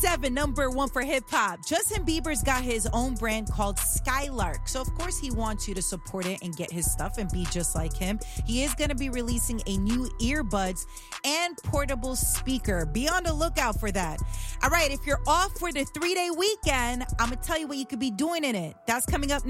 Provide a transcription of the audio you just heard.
7, number 1 for hip hop. Justin Bieber's got his own brand called Skylark. So, of course, he wants you to support it and get his stuff and be just like him. He is going to be releasing a new earbuds and portable speaker. Be on the lookout for that. All right, if you're off for the 3-day weekend, I'm going to tell you what you could be doing in it. That's coming up next.